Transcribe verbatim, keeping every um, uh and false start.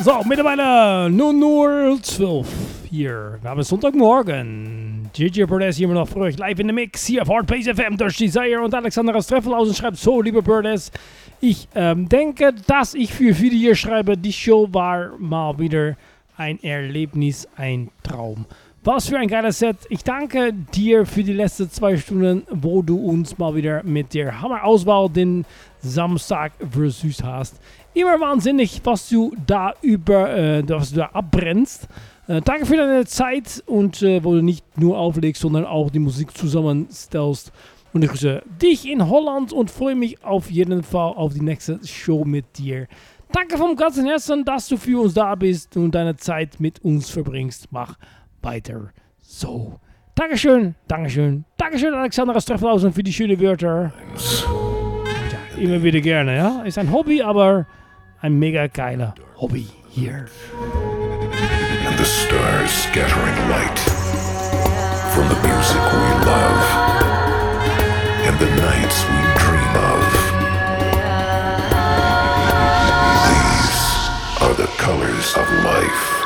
So, mittlerweile null null zwölf hier. Wir haben Sonntagmorgen. Gigi Burdess hier immer noch für euch live in the Mix hier auf Hardbase F M durch Desire und Alexander aus Treffelhausen schreibt so, liebe Burdess, ich ähm, denke, dass ich für viele hier schreibe, die Show war mal wieder ein Erlebnis, ein Traum. Was für ein geiles Set. Ich danke dir für die letzten zwei Stunden, wo du uns mal wieder mit der Hammer-Auswahl den Samstag versüßt hast. Immer wahnsinnig, was du da über, äh, was du da abbrennst. Äh, danke für deine Zeit und äh, wo du nicht nur auflegst, sondern auch die Musik zusammenstellst. Und ich grüße dich in Holland und freue mich auf jeden Fall auf die nächste Show mit dir. Danke vom ganzen Herzen, dass du für uns da bist und deine Zeit mit uns verbringst. Mach weiter so. Dankeschön, Dankeschön, Dankeschön, Alexander aus Treffelhausen für die schönen Wörter. Ja, immer wieder gerne, ja. Ist ein Hobby, aber ein mega geiler Hobby hier. And the stars scattering light from the music we love and the nights we dream of. These are the colors of life.